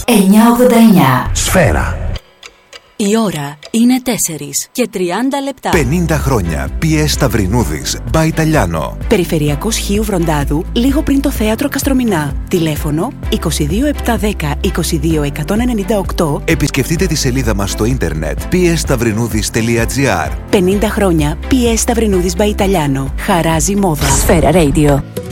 989. Σφαίρα. Η ώρα είναι 4:30. 50 χρόνια PS Σταυρινούδης by Italiano. Περιφερειακός Χίου Βροντάδου, λίγο πριν το θέατρο Καστρομηνά. Τηλέφωνο 22 710 22 198. Επισκεφτείτε τη σελίδα μας στο ίντερνετ psstαυρινούδης.gr. 50 χρόνια PS Σταυρινούδης by Italiano. Χαράζει μόδα. Σφαίρα Radio.